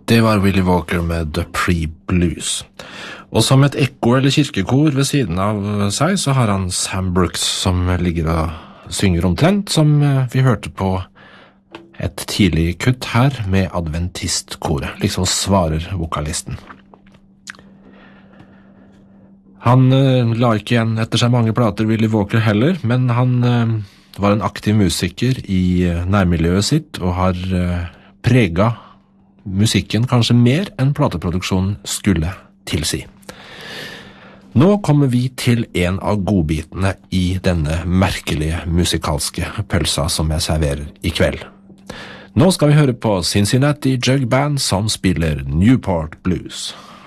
Det var Willie Walker med The Pre-Blues. Og som et ekko eller kirkekor ved siden av seg, så har han Sam Brooks som ligger og synger omtrent, som vi hørte på et tidlig kutt her med adventistkoret, liksom svarer vokalisten. Han la ikke igjen etter seg mange plater, Willie Walker heller, men han var en aktiv musiker i nærmiljøet sitt og har preget musikken kanskje mer enn plateproduksjonen skulle tilsi. Nå kommer vi til en av godbitene i denne merkelige musikalske pølsa som jeg serverer i kveld. Nå skal vi høre på Cincinnati Jug Band som spiller Newport Blues.